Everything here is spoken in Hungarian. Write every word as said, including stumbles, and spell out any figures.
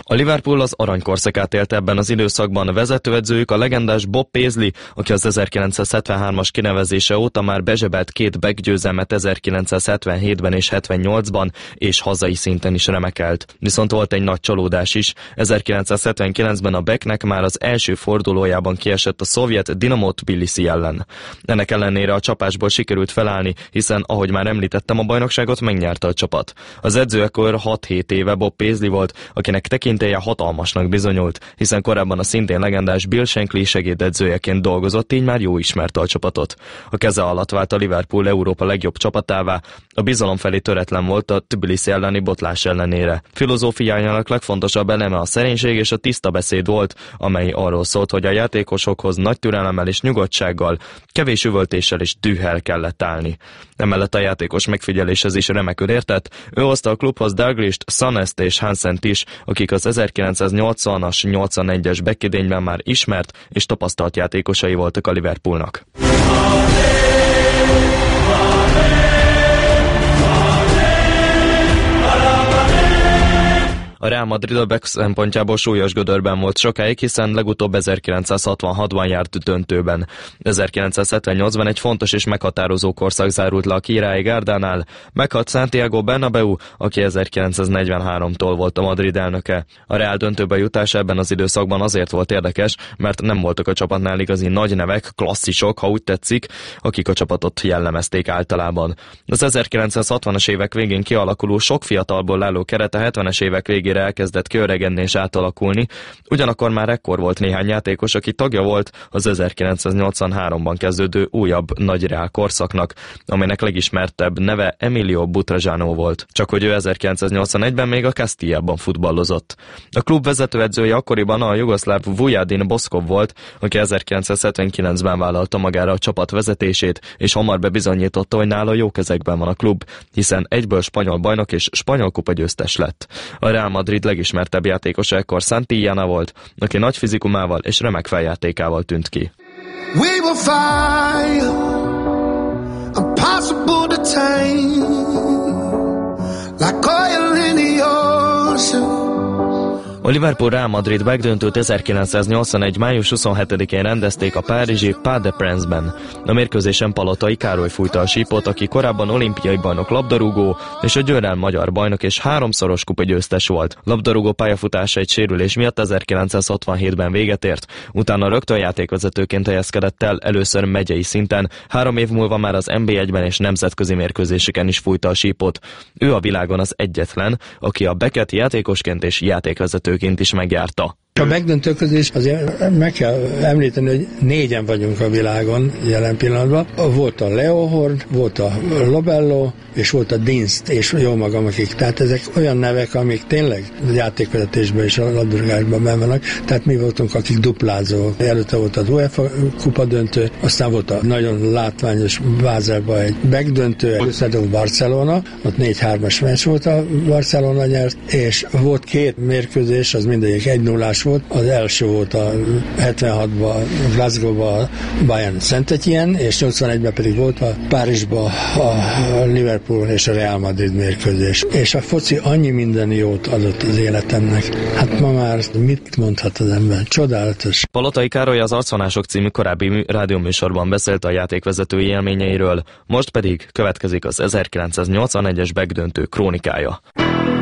A Liverpool az aranykorszakát élte ebben az időszakban, vezetőedzőjük a legendás Bob Paisley, aki az ezerkilencszázhetvenhármas kinevezése óta már bezsebelt két back-győzelmet ezerkilencszázhetvenhétben és hetvennyolcban, és hazai szinten is remekelt. Viszont volt egy nagy csalódás is. ezerkilencszázhetvenkilencben a Becknek már az első fordulójában kiesett a szovjet Dinamo Tbilisi ellen. Ennek ellenére a csapásból sikerült felállni, hiszen, ahogy már említettem, a bajnokságot megnyerte a csapat. Az edző ekkor hat-hét éve Bob Paisley volt, akinek tekintélye hatalmasnak bizonyult, hiszen korábban a szintén legendás Bill Shankly segédedzőjeként dolgozott, így már jó ismerte a csapatot. A keze alatt vált a Liverpool Európa legjobb csapatává, a bizalom felé töretlen volt a Tbilisi elleni botlás ellenére. Filozófiájának legfontosabb eleme a szerénység és a tiszta beszéd volt, amely arról szólt, hogy a játékosokhoz nagy türelemmel és nyugodtsággal, kevés üvöltéssel és dühel kellett állni. Emellett a játékos megfigyeléshez is remekül értett, ő hozta a klubhoz Dalglist, Sanest és Hansent is, akik az ezerkilencszáznyolcvanas nyolcvanegyes backidényben már ismert és tapasztalt játékosai voltak a Liverpoolnak. A Real Madrid a Beck szempontjából súlyos gödörben volt sokáig, hiszen legutóbb ezerkilencszázhatvanhatban járt döntőben. ezerkilencszázhetvennyolcban egy fontos és meghatározó korszak zárult le a királyi gárdánál. Meghalt Santiago Bernabéu, aki ezerkilencszáznegyvenháromtól volt a Madrid elnöke. A Real döntőbe jutása ebben az időszakban azért volt érdekes, mert nem voltak a csapatnál igazi nagy nevek, klasszisok, ha úgy tetszik, akik a csapatot jellemezték általában. Az ezerkilencszázhatvanas évek végén kialakuló sok fiatalból álló keret a hetvenes évek végén elkezdett kiöregedni és átalakulni, ugyanakkor már ekkor volt néhány játékos, aki tagja volt az ezerkilencszáznyolcvanháromban kezdődő újabb nagy Real korszaknak, amelynek legismertebb neve Emilio Butragueño volt. Csak hogy ő ezerkilencszáznyolcvanegyben még a Castillában futballozott. A klub vezetőedzője akkoriban a jugoszláv Vujadin Boszkov volt, aki ezerkilencszázhetvenkilencben vállalta magára a csapat vezetését, és hamar bebizonyította, hogy nála jó kezekben van a klub, hiszen egyből spanyol bajnok és spanyol kupa győztes lett. A Real Madrid legismertebb játékosa ekkor Santillana volt, aki nagy fizikumával és remek feljátékával tűnt ki. We will fly, impossible to tame, like oil in the ocean. A Liverpool Real Madrid megdöntőt ezerkilencszáznyolcvanegy május huszonhetedikén rendezték a párizsi Parc des Princes-ben. A mérkőzésen Palotai Károly fújta a sípot, aki korábban olimpiai bajnok labdarúgó, és a Győrrel magyar bajnok és háromszoros kupagyőztes volt. Labdarúgó pályafutása egy sérülés miatt ezerkilencszázhatvanhétben véget ért, utána rögtön játékvezetőként helyezkedett el, először megyei szinten, három év múlva már az en bé egyben és nemzetközi mérkőzéseken is fújta a sípot. Ő a világon az egyetlen, aki a Becket játékosként és játékvezetőként is megjárta. A megdöntő közés azért meg kell említeni, hogy négyen vagyunk a világon jelen pillanatban. Volt a Leo Horn, volt a Lobello, és volt a Dinst, és jó magam, akik. Tehát ezek olyan nevek, amik tényleg a játékvezetésben és a labdarúgásban benne vannak. Tehát mi voltunk, akik duplázók. Előtte volt az UEFA kupa döntő, aztán volt a nagyon látványos Bázelban egy megdöntő, előszedünk Barcelona, ott négy-hármas meccs volt, a Barcelona nyert, és volt két mérkőzés, az mindegyik egy nullás volt. Az első volt a hetvenhatban Glasgow-ban Bayern Saint-Étienne, és nyolcvanegyben pedig volt a Párizsban a Liverpool és a Real Madrid mérkőzés. És a foci annyi minden jót adott az életemnek. Hát ma már mit mondhat az ember? Csodálatos. Palotai Károly az Arcvonások című korábbi rádióműsorban beszélt a játékvezetői élményeiről, most pedig következik az ezerkilencszáznyolcvanegyes Beck döntő krónikája.